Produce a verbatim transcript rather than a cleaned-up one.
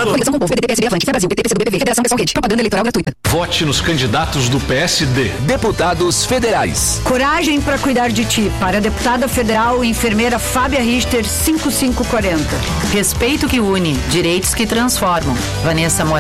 Conexão com o povo, P D T, P S D, Avanc, Fé Brasil, P T, P C do B P V, Federação Pessoal Rede. Propaganda eleitoral gratuita. Vote nos candidatos do P S D. Deputados federais. Coragem para cuidar de ti. Para a deputada federal, enfermeira Fábia Richter, cinco cinco quatro zero. Respeito que une, direitos que transformam. Vanessa Moraes.